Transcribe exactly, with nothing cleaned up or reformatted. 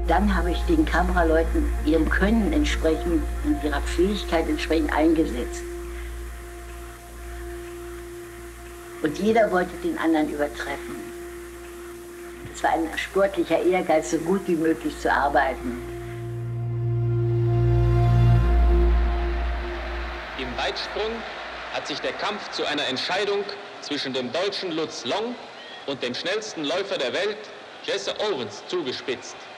Dann habe ich den Kameraleuten ihrem Können entsprechend und ihrer Fähigkeit entsprechend eingesetzt. Und jeder wollte den anderen übertreffen. Es war ein sportlicher Ehrgeiz, so gut wie möglich zu arbeiten. Im Weitsprung hat sich der Kampf zu einer Entscheidung zwischen dem Deutschen Lutz Long und dem schnellsten Läufer der Welt, Jesse Owens, zugespitzt.